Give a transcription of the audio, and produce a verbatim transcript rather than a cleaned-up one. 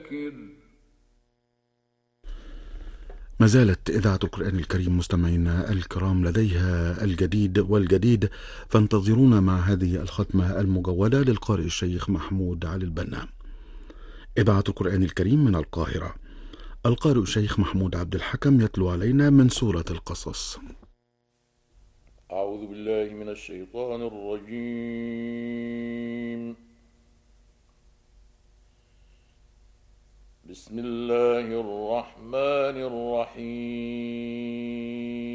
فذكر. ما زالت إذاعة القرآن الكريم مستمعينا الكرام لديها الجديد والجديد، فانتظرونا مع هذه الختمة المجودة للقارئ الشيخ محمود علي البنا. إذاعة القرآن الكريم من القاهرة، القارئ الشيخ محمود عبد الحكم يتلو علينا من سورة القصص. أعوذ بالله من الشيطان الرجيم. بسم الله الرحمن الرحيم.